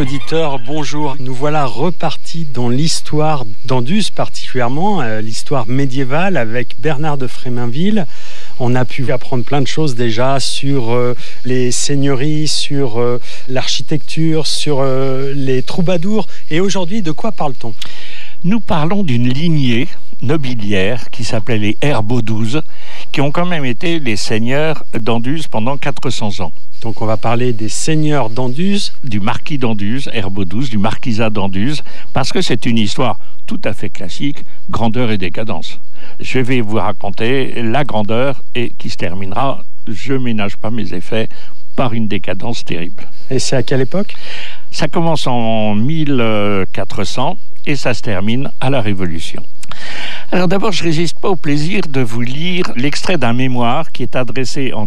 auditeurs, bonjour. Nous voilà repartis dans l'histoire d'Anduze, particulièrement l'histoire médiévale avec Bernard de Fréminville. On a pu apprendre plein de choses déjà sur les seigneuries, sur l'architecture, sur les troubadours. Et aujourd'hui, de quoi parle-t-on ? Nous parlons d'une lignée nobiliaire qui s'appelait les Herbaudouze, qui ont quand même été les seigneurs d'Anduze pendant 400 ans. Donc on va parler des seigneurs d'Anduze. Du marquis d'Anduze, Herbaudouze, du marquisat d'Anduze, parce que c'est une histoire tout à fait classique, grandeur et décadence. Je vais vous raconter la grandeur et qui se terminera, je ménage pas mes effets, par une décadence terrible. Et c'est à quelle époque ? Ça commence en 1400 et ça se termine à la Révolution. Alors d'abord, je ne résiste pas au plaisir de vous lire l'extrait d'un mémoire qui est adressé en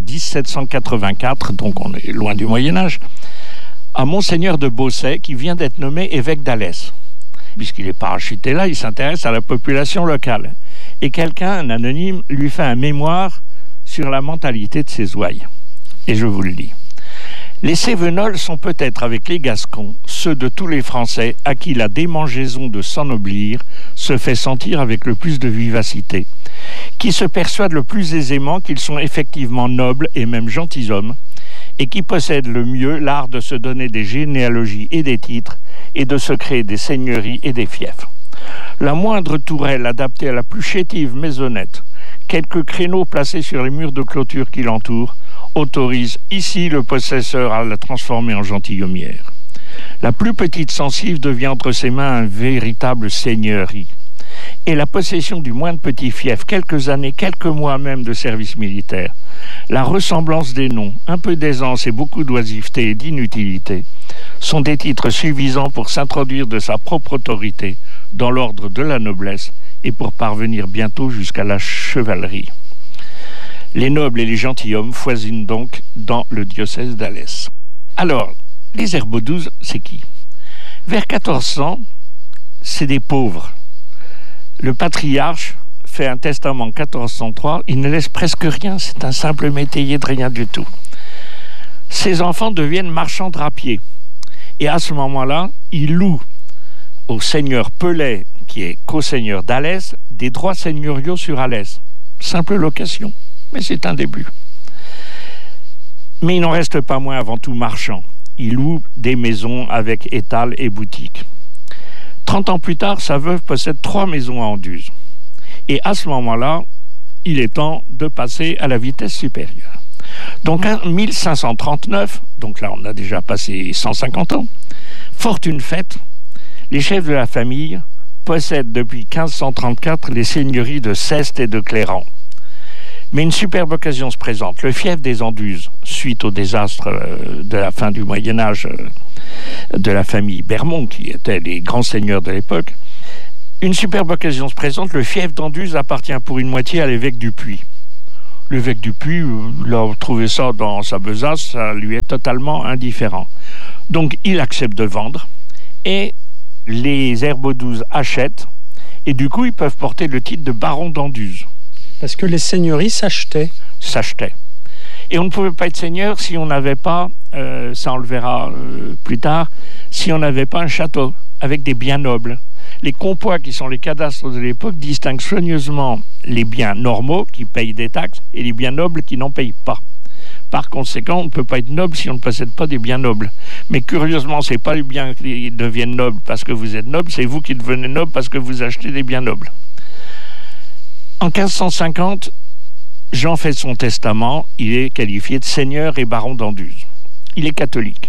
1784, donc on est loin du Moyen-Âge, à Monseigneur de Beausset qui vient d'être nommé évêque d'Alès. Puisqu'il est parachuté là, il s'intéresse à la population locale. Et quelqu'un, un anonyme, lui fait un mémoire sur la mentalité de ses ouailles. Et je vous le lis. Les Cévenols sont peut-être, avec les Gascons, ceux de tous les Français à qui la démangeaison de s'ennoblir se fait sentir avec le plus de vivacité, qui se persuadent le plus aisément qu'ils sont effectivement nobles et même gentilshommes, et qui possèdent le mieux l'art de se donner des généalogies et des titres, et de se créer des seigneuries et des fiefs. La moindre tourelle adaptée à la plus chétive maisonnette, quelques créneaux placés sur les murs de clôture qui l'entourent, autorise ici le possesseur à la transformer en gentilhommière. La plus petite sensive devient entre ses mains un véritable seigneurie. Et la possession du moindre petit fief, quelques années, quelques mois même de service militaire, la ressemblance des noms, un peu d'aisance et beaucoup d'oisiveté et d'inutilité, sont des titres suffisants pour s'introduire de sa propre autorité dans l'ordre de la noblesse et pour parvenir bientôt jusqu'à la chevalerie. Les nobles et les gentilshommes foisinent donc dans le diocèse d'Alès. Alors, les Herbaudouze, c'est qui ? Vers 1400, c'est des pauvres. Le patriarche fait un testament en 1403, il ne laisse presque rien, c'est un simple métayer de rien du tout. Ses enfants deviennent marchands drapiers. Et à ce moment-là, il loue au seigneur Pellet, qui est co-seigneur d'Alès, des droits seigneuriaux sur Alès. Simple location. Mais c'est un début. Mais il n'en reste pas moins avant tout marchand. Il loue des maisons avec étal et boutique. 30 ans plus tard, sa veuve possède 3 maisons à Anduze. Et à ce moment-là, il est temps de passer à la vitesse supérieure. Donc en 1539, donc là on a déjà passé 150 ans, fortune faite, les chefs de la famille possèdent depuis 1534 les seigneuries de Ceste et de Cléran. Mais une superbe occasion se présente. Le fief des Anduze, suite au désastre de la fin du Moyen-Âge de la famille Bermond, qui étaient les grands seigneurs de l'époque, une superbe occasion se présente. Le fief d'Anduze appartient pour une moitié à l'évêque du Puy. L'évêque du Puy, il a trouvé ça dans sa besace, ça lui est totalement indifférent. Donc il accepte de vendre et les Herbaudouze achètent et du coup ils peuvent porter le titre de baron d'Anduze. Parce que les seigneuries s'achetaient. Et on ne pouvait pas être seigneur si on n'avait pas, ça on le verra plus tard, si on n'avait pas un château avec des biens nobles. Les compois, qui sont les cadastres de l'époque, distinguent soigneusement les biens normaux qui payent des taxes et les biens nobles qui n'en payent pas. Par conséquent, on ne peut pas être noble si on ne possède pas des biens nobles. Mais curieusement, ce n'est pas les biens qui deviennent nobles parce que vous êtes noble, c'est vous qui devenez noble parce que vous achetez des biens nobles. En 1550, Jean fait son testament, il est qualifié de seigneur et baron d'Anduze. Il est catholique.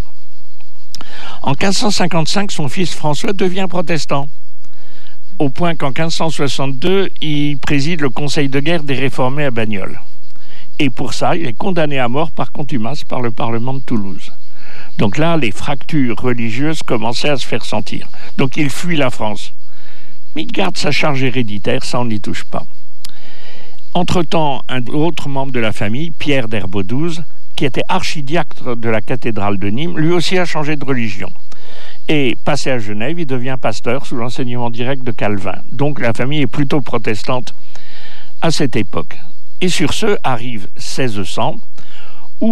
En 1555, son fils François devient protestant, au point qu'en 1562, il préside le conseil de guerre des réformés à Bagnoles. Et pour ça, il est condamné à mort par contumace par le Parlement de Toulouse. Donc là, les fractures religieuses commençaient à se faire sentir. Donc il fuit la France. Mais il garde sa charge héréditaire, ça on n'y touche pas. Entre-temps, un autre membre de la famille, Pierre d'Herbaudouze, qui était archidiacre de la cathédrale de Nîmes, lui aussi a changé de religion. Et passé à Genève, il devient pasteur sous l'enseignement direct de Calvin. Donc la famille est plutôt protestante à cette époque. Et sur ce arrive 1600, où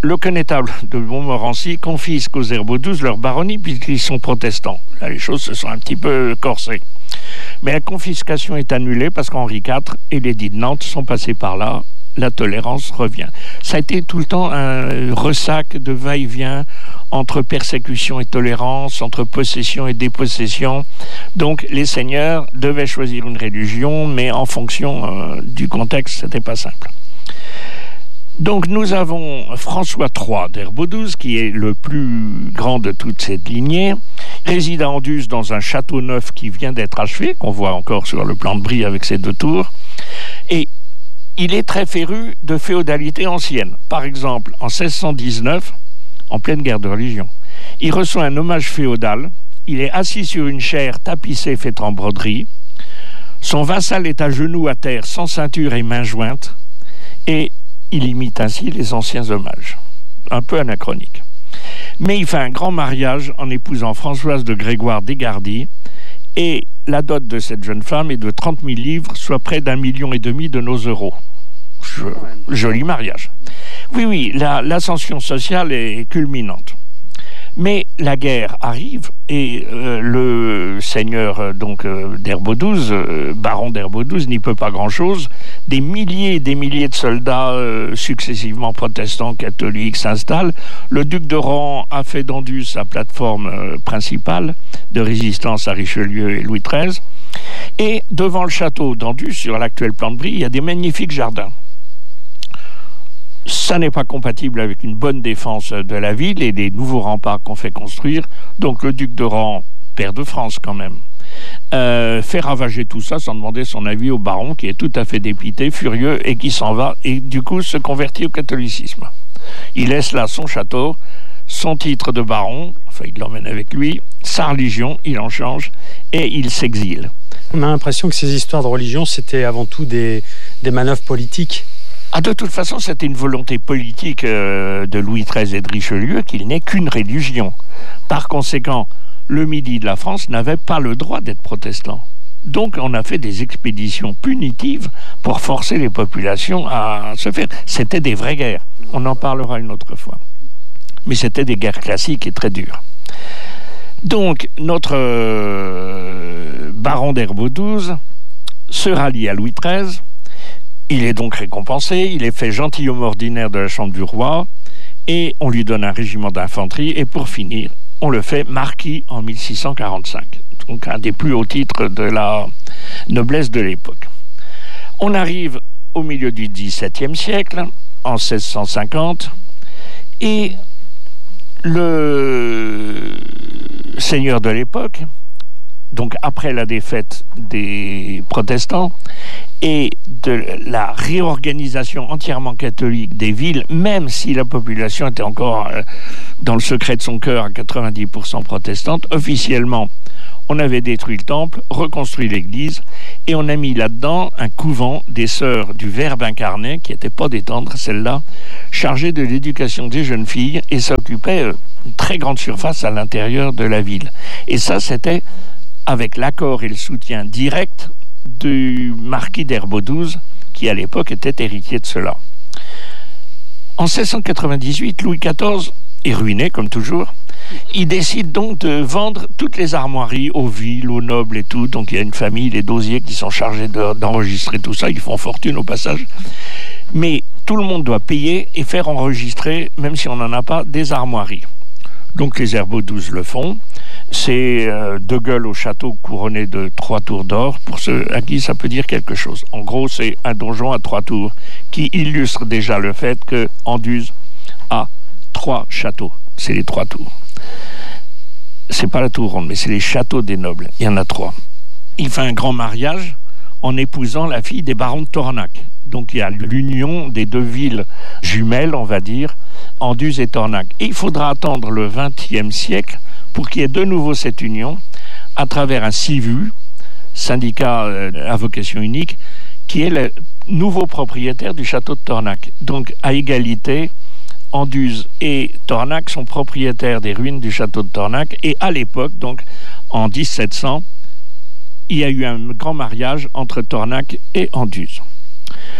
le connétable de Montmorency confisque aux Herbaudouze leur baronnie puisqu'ils sont protestants. Là, les choses se sont un petit peu corsées. Mais la confiscation est annulée parce qu'Henri IV et l'édit de Nantes sont passés par là. La tolérance revient. Ça a été tout le temps un ressac de va-et-vient entre persécution et tolérance, entre possession et dépossession. Donc les seigneurs devaient choisir une religion, mais en fonction du contexte, c'était pas simple. Donc nous avons François III d'Herbaudouze, qui est le plus grand de toute cette lignée, réside à Anduze dans un château neuf qui vient d'être achevé, qu'on voit encore sur le plan de Brie avec ses 2 tours, et il est très féru de féodalité ancienne. Par exemple, en 1619, en pleine guerre de religion, il reçoit un hommage féodal, il est assis sur une chaire tapissée faite en broderie, son vassal est à genoux à terre sans ceinture et mains jointes, et il imite ainsi les anciens hommages. Un peu anachronique. Mais il fait un grand mariage en épousant Françoise de Grégoire d'Égardie, et la dot de cette jeune femme est de 30 000 livres, soit près d'1,5 million de nos euros. Joli mariage. Oui, l'ascension sociale est culminante. Mais la guerre arrive et le seigneur d'Herbaudouze, baron d'Herbaudouze, n'y peut pas grand-chose. Des milliers et des milliers de soldats successivement protestants, catholiques s'installent. Le duc d'Oran a fait d'Anduze sa plateforme principale de résistance à Richelieu et Louis XIII. Et devant le château d'Anduze, sur l'actuel plan de Brie, il y a des magnifiques jardins. Ça n'est pas compatible avec une bonne défense de la ville et des nouveaux remparts qu'on fait construire. Donc le duc d'Oran, père de France quand même, fait ravager tout ça sans demander son avis au baron, qui est tout à fait dépité, furieux, et qui s'en va, et du coup se convertit au catholicisme. Il laisse là son château, son titre de baron, enfin il l'emmène avec lui, sa religion, il en change, et il s'exile. On a l'impression que ces histoires de religion, c'était avant tout des manœuvres politiques. De toute façon, c'était une volonté politique de Louis XIII et de Richelieu qu'il n'est qu'une religion. Par conséquent, le midi de la France n'avait pas le droit d'être protestant. Donc on a fait des expéditions punitives pour forcer les populations à se faire. C'était des vraies guerres. On en parlera une autre fois. Mais c'était des guerres classiques et très dures. Donc notre baron d'Herbaudouze se rallie à Louis XIII. Il est donc récompensé, il est fait gentilhomme ordinaire de la Chambre du roi, et on lui donne un régiment d'infanterie, et pour finir, on le fait marquis en 1645. Donc un des plus hauts titres de la noblesse de l'époque. On arrive au milieu du XVIIe siècle, en 1650, et le seigneur de l'époque, donc après la défaite des protestants, et de la réorganisation entièrement catholique des villes, même si la population était encore dans le secret de son cœur à 90% protestante, officiellement, on avait détruit le temple, reconstruit l'église, et on a mis là-dedans un couvent des sœurs du Verbe incarné, qui n'était pas des tendres, celles-là, chargées de l'éducation des jeunes filles, et s'occupaient une très grande surface à l'intérieur de la ville. Et ça, c'était avec l'accord et le soutien direct du marquis d'Herbaudouze, qui à l'époque était héritier de cela. En 1698, Louis XIV est ruiné, comme toujours. Il décide donc de vendre toutes les armoiries aux villes, aux nobles et tout. Donc il y a une famille, les Dauziers, qui sont chargés d'enregistrer tout ça. Ils font fortune au passage. Mais tout le monde doit payer et faire enregistrer, même si on n'en a pas, des armoiries. Donc les Herbaudouze le font. C'est De Gueule au château couronné de 3 tours d'or, pour ceux à qui ça peut dire quelque chose. En gros, c'est un donjon à 3 tours qui illustre déjà le fait que Anduze a 3 châteaux. C'est les 3 tours. C'est pas la tour ronde, mais c'est les châteaux des nobles. Il y en a 3. Il fait un grand mariage en épousant la fille des barons de Tornac. Donc il y a l'union des 2 villes jumelles, on va dire, Anduze et Tornac. Et il faudra attendre le XXe siècle pour qu'il y ait de nouveau cette union à travers un SIVU, syndicat à vocation unique, qui est le nouveau propriétaire du château de Tornac. Donc à égalité, Anduze et Tornac sont propriétaires des ruines du château de Tornac, et à l'époque, donc en 1700, il y a eu un grand mariage entre Tornac et Anduze.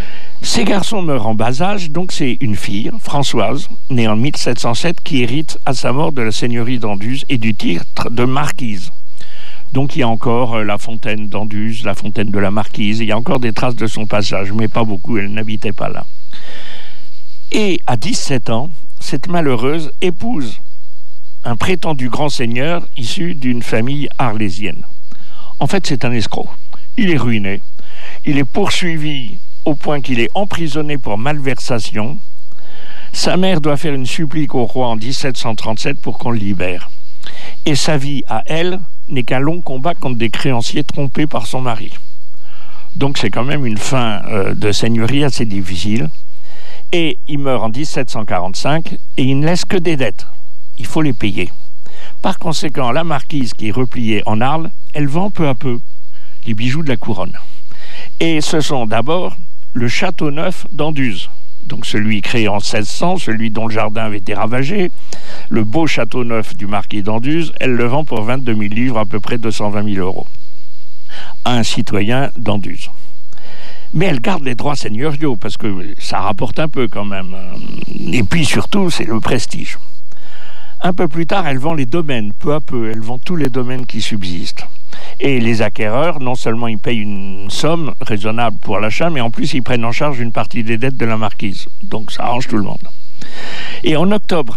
Ces garçons meurent en bas âge, donc c'est une fille, Françoise, née en 1707, qui hérite à sa mort de la seigneurie d'Anduze et du titre de marquise. Donc il y a encore la fontaine d'Anduze, la fontaine de la marquise, il y a encore des traces de son passage, mais pas beaucoup, elle n'habitait pas là. Et à 17 ans, cette malheureuse épouse un prétendu grand seigneur issu d'une famille arlésienne. En fait, c'est un escroc. Il est ruiné, il est poursuivi au point qu'il est emprisonné pour malversation. Sa mère doit faire une supplique au roi en 1737 pour qu'on le libère. Et sa vie, à elle, n'est qu'un long combat contre des créanciers trompés par son mari. Donc c'est quand même une fin de seigneurie assez difficile. Et il meurt en 1745 et il ne laisse que des dettes. Il faut les payer. Par conséquent, la marquise, qui est repliée en Arles, elle vend peu à peu les bijoux de la couronne. Et ce sont d'abord le château neuf d'Anduze, donc celui créé en 1600, celui dont le jardin avait été ravagé, le beau château neuf du marquis d'Anduze, elle le vend pour 22 000 livres, à peu près 220 000 euros, à un citoyen d'Anduze. Mais elle garde les droits seigneuriaux, parce que ça rapporte un peu quand même. Et puis surtout, c'est le prestige. Un peu plus tard, elle vend les domaines, peu à peu, elle vend tous les domaines qui subsistent. Et les acquéreurs, non seulement ils payent une somme raisonnable pour l'achat, mais en plus ils prennent en charge une partie des dettes de la marquise. Donc ça arrange tout le monde. Et en octobre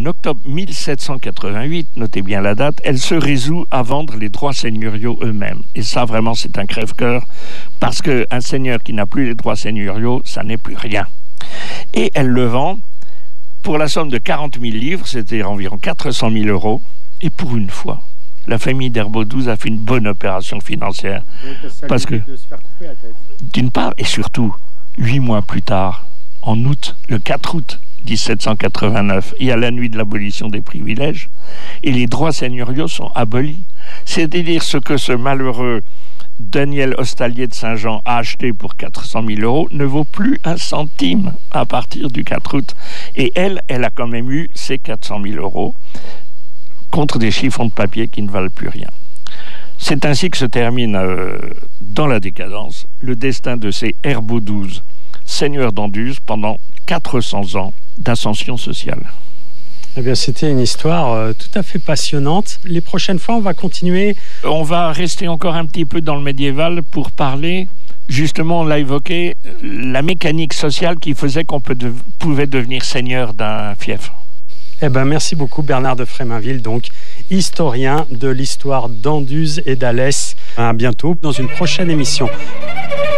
1788, notez bien la date, elle se résout à vendre les droits seigneuriaux eux-mêmes. Et ça, vraiment, c'est un crève-cœur, parce qu'un seigneur qui n'a plus les droits seigneuriaux, ça n'est plus rien. Et elle le vend pour la somme de 40 000 livres, c'était environ 400 000 euros, et pour une fois, la famille d'Herbaudouz a fait une bonne opération financière. Parce que, de se faire couper la tête. d'une part, et surtout, 8 mois plus tard, en août, le 4 août 1789, il y a la nuit de l'abolition des privilèges, et les droits seigneuriaux sont abolis. C'est-à-dire ce que ce malheureux Daniel Ostalier de Saint-Jean a acheté pour 400 000 euros ne vaut plus un centime à partir du 4 août. Et elle a quand même eu ses 400 000 euros contre des chiffons de papier qui ne valent plus rien. C'est ainsi que se termine, dans la décadence, le destin de ces Herbaudouz, seigneurs d'Anduze, pendant 400 ans d'ascension sociale. Eh bien, c'était une histoire tout à fait passionnante. Les prochaines fois, on va continuer. On va rester encore un petit peu dans le médiéval pour parler, justement, on l'a évoqué, la mécanique sociale qui faisait qu'on pouvait devenir seigneur d'un fief. Eh ben, merci beaucoup Bernard de Fréminville, donc historien de l'histoire d'Anduze et d'Alès. À bientôt dans une prochaine émission.